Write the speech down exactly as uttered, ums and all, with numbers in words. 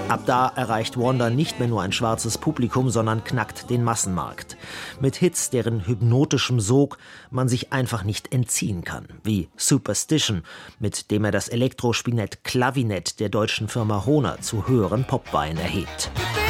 Ab da erreicht Wonder nicht mehr nur ein schwarzes Publikum, sondern knackt den Massenmarkt. Mit Hits, deren hypnotischem Sog man sich einfach nicht entziehen kann. Wie Superstition, mit dem er das Elektrospinett Clavinet der deutschen Firma Hohner zu höheren Popweihen erhebt.